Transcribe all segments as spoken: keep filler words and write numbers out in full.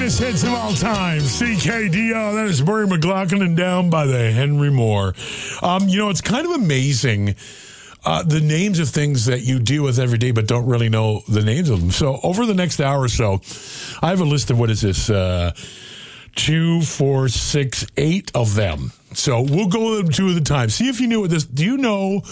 greatest hits of all time. C K D O. That is Murray McLaughlin and Down by the Henry Moore. Um, you know, it's kind of amazing uh, the names of things that you deal with every day but don't really know the names of them. So over the next hour or so, I have a list of, what is this, uh, two, four, six, eight of them. So we'll go with them two at a time. See if you knew what this. Do you know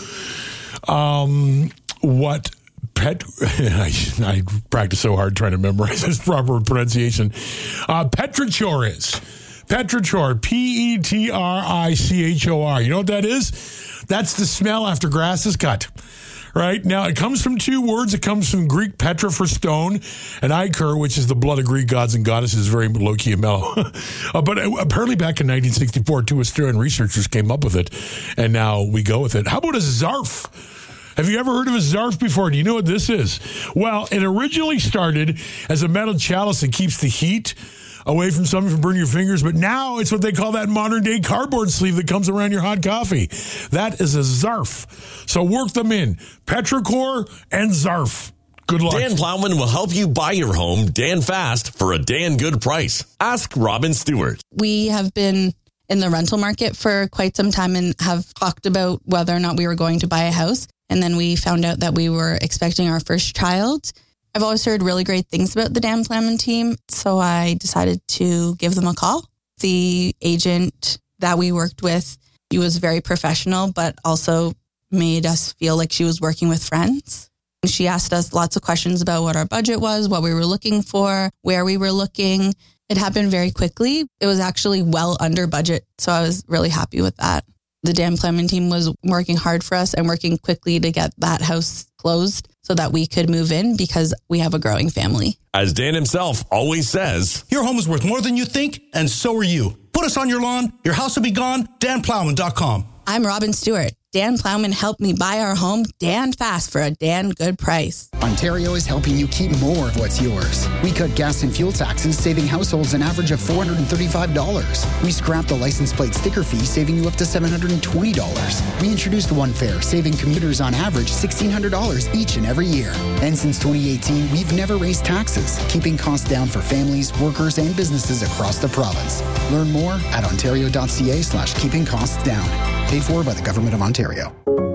um, what pet? I, I practice so hard trying to memorize this proper pronunciation. Uh, petrichor is. Petrichor. P E T R I C H O R. You know what that is? That's the smell after grass is cut. Right? Now, it comes from two words. It comes from Greek petra for stone and ichor, which is the blood of Greek gods and goddesses, very low-key and mellow. uh, but apparently back in nineteen sixty-four, two Australian researchers came up with it, and now we go with it. How about a zarf? Have you ever heard of a zarf before? Do you know what this is? Well, it originally started as a metal chalice that keeps the heat away from something from burning your fingers, but now it's what they call that modern-day cardboard sleeve that comes around your hot coffee. That is a zarf. So work them in. Petrichor and zarf. Good luck. Dan Plowman will help you buy your home Dan fast for a Dan good price. Ask Robin Stewart. We have been in the rental market for quite some time and have talked about whether or not we were going to buy a house. And then we found out that we were expecting our first child. I've always heard really great things about the Dan Plowman team, so I decided to give them a call. The agent that we worked with, he was very professional, but also made us feel like she was working with friends. She asked us lots of questions about what our budget was, what we were looking for, where we were looking. It happened very quickly. It was actually well under budget, so I was really happy with that. The Dan Plowman team was working hard for us and working quickly to get that house closed so that we could move in because we have a growing family. As Dan himself always says, your home is worth more than you think, and so are you. Put us on your lawn. Your house will be gone. Dan Plowman dot com. I'm Robin Stewart. Dan Plowman helped me buy our home Dan fast for a Dan good price. Ontario is helping you keep more of what's yours. We cut gas and fuel taxes, saving households an average of four hundred thirty-five dollars. We scrapped the license plate sticker fee, saving you up to seven hundred twenty dollars. We introduced One Fare, saving commuters on average sixteen hundred dollars each and every year. And since twenty eighteen, we've never raised taxes, keeping costs down for families, workers, and businesses across the province. Learn more at ontario.ca slash keeping costs down. Paid for by the Government of Ontario.